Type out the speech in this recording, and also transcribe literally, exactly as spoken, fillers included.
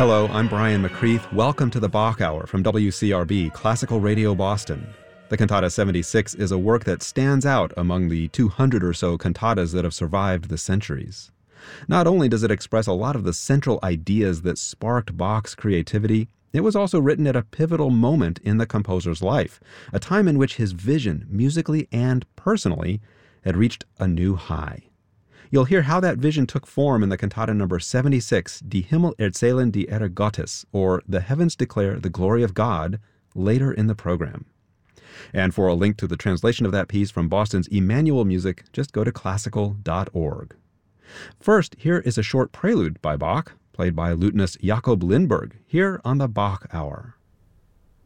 Hello, I'm Brian McCreath. Welcome to the Bach Hour from W C R B, Classical Radio Boston. The Cantata seventy-six is a work that stands out among the two hundred or so cantatas that have survived the centuries. Not only does it express a lot of the central ideas that sparked Bach's creativity, it was also written at a pivotal moment in the composer's life, a time in which his vision, musically and personally, had reached a new high. You'll hear how that vision took form in the cantata number seventy-six, Die Himmel erzählen die Ehre Gottes, or The Heavens Declare the Glory of God, later in the program. And for a link to the translation of that piece from Boston's Emmanuel Music, just go to classical dot org. First, here is a short prelude by Bach, played by lutenist Jakob Lindberg, here on the Bach Hour.